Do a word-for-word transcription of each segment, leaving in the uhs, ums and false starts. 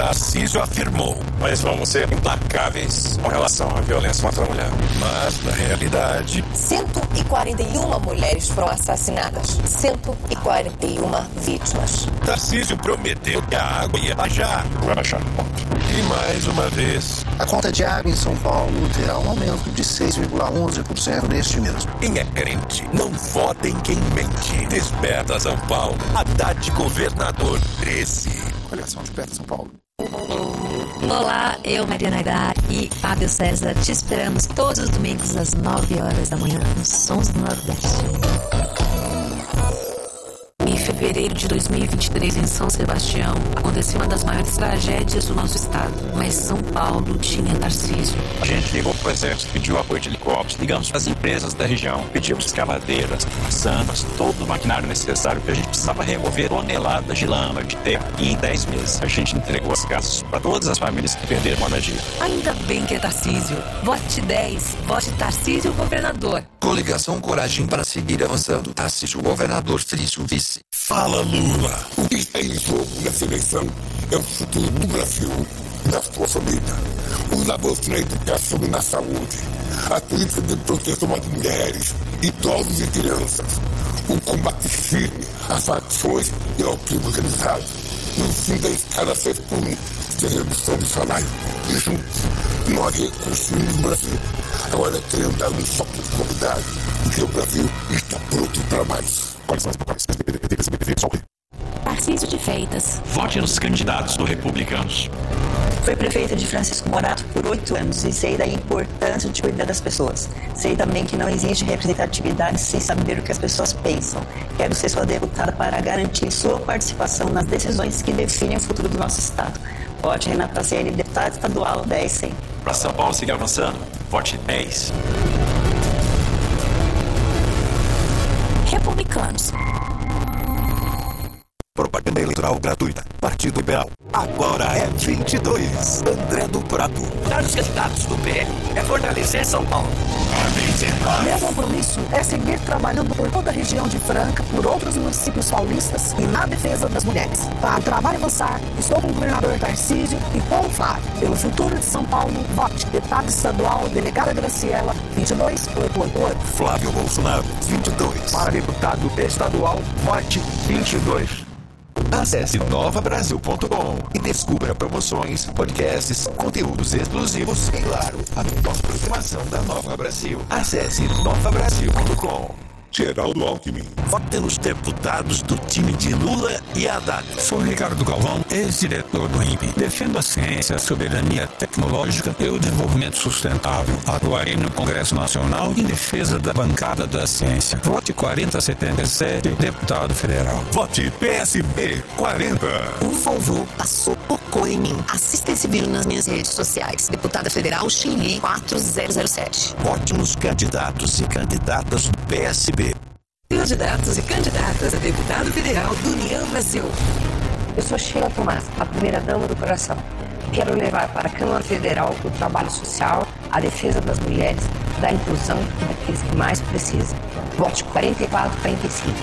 Tarcísio afirmou: mas vamos ser implacáveis com relação à violência contra a mulher. Mas, na realidade, cento e quarenta e uma mulheres foram assassinadas. cento e quarenta e uma vítimas. Tarcísio prometeu que a água ia baixar. Vai baixar. E mais uma vez, a conta de água em São Paulo terá um aumento de seis vírgula onze por cento neste mês. Quem é crente, não vota em quem mente. Desperta São Paulo. Haddad Governador treze. Coligação Desperta São Paulo. Olá, eu, Mariana Aguiar e Fábio César, te esperamos todos os domingos às nove horas da manhã nos Sons do Nordeste. Em fevereiro de dois mil e vinte e três, em São Sebastião, aconteceu uma das maiores tragédias do nosso estado. Mas São Paulo tinha Tarcísio. A gente ligou pro exército, pediu apoio de helicópteros, ligamos para as empresas da região, pedimos escavadeiras, sandas, todo o maquinário necessário, porque a gente precisava remover toneladas de lama, de terra. E em dez meses, a gente entregou as casas para todas as famílias que perderam moradia. Ainda bem que é Tarcísio. Vote dez. Vote Tarcísio governador. Coligação Coragem para seguir avançando. Tarcísio governador, Felício vice. Fala, Lula. O que está em jogo nessa eleição é o futuro do Brasil e da sua família. Os avanços na educação e na saúde. A política de proteção às mulheres, idosos e crianças. O combate firme às facções e ao crime organizado. E o fim da escala seis por um de redução do salário. E juntos, nós reconstruímos o Brasil. Agora queremos dar um choque de qualidade, porque o Brasil está pronto para mais. Quais são as propostas? P S B, P S B, P S B, só o quê? Tarcísio de Freitas. Vote nos candidatos do Republicanos. Foi prefeita de Francisco Morato por oito anos e sei da importância de cuidar das pessoas. Sei também que não existe representatividade sem saber o que as pessoas pensam. Quero ser sua deputada para garantir sua participação nas decisões que definem o futuro do nosso estado. Vote Renata Ceni, deputada estadual dez cem. Para São Paulo seguir avançando, vote dez. Republicanos. Propaganda eleitoral gratuita. Partido Liberal. Agora é vinte e dois. André do Prado. Dar os candidatos do P L é fortalecer São Paulo. Meu compromisso é seguir trabalhando por toda a região de Franca, por outros municípios paulistas e na defesa das mulheres. Para o trabalho avançar, estou com o governador Tarcísio e com o Flávio. Pelo futuro de São Paulo, vote deputada estadual, delegada Graciela, vinte e dois oito oito oito. Flávio Bolsonaro, vinte e dois. Para deputado estadual, vote vinte e dois. Acesse nova brasil ponto com e descubra promoções, podcasts, conteúdos exclusivos e, claro, a melhor programação da Nova Brasil. Acesse nova brasil ponto com. Geraldo Alckmin. Vote nos deputados do time de Lula e Haddad. Sou Ricardo Galvão, ex-diretor do I N P E. Defendo a ciência, a soberania tecnológica e o desenvolvimento sustentável. Atuarei no Congresso Nacional em defesa da bancada da ciência. Vote quarenta setenta e sete, deputado federal. Vote P S B quarenta. O vovô passou pouco em mim. Assista esse vídeo nas minhas redes sociais. Deputada Federal Xinli quatro zero zero sete. Vote nos candidatos e candidatas do P S B. Candidatos e candidatas a deputado federal do União Brasil. Eu sou Sheila Tomás, a primeira-dama do coração. Quero levar para a Câmara Federal o trabalho social, a defesa das mulheres, da inclusão e daqueles que mais precisam. Vote quarenta e quatro quarenta e cinco.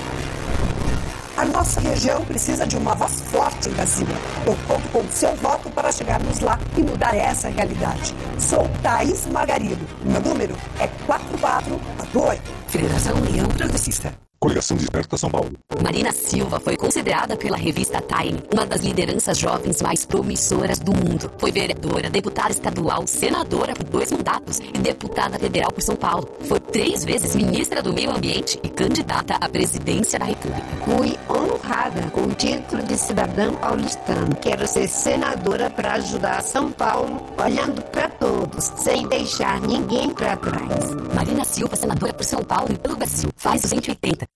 A nossa região precisa de uma voz forte em Brasília. Eu conto com o seu voto para chegarmos lá e mudar essa realidade. Sou Thaís Margarido. Meu número é quatro quatro quatro oito. Federação União Progressista. Coligação Desperta São Paulo. Marina Silva foi considerada pela revista Time uma das lideranças jovens mais promissoras do mundo. Foi vereadora, deputada estadual, senadora por dois mandatos e deputada federal por São Paulo. Foi três vezes ministra do Meio Ambiente e candidata à presidência da República. Fui honrada com o título de cidadã paulistano. Quero ser senadora para ajudar São Paulo, olhando para todos, sem deixar ninguém para trás. Marina Silva, senadora por São Paulo e pelo Brasil. Faz o cento e oitenta.